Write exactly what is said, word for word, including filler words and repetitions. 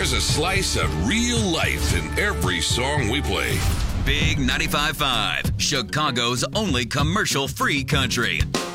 There's a slice of real life in every song we play. Big ninety-five point five, Chicago's only commercial-free country.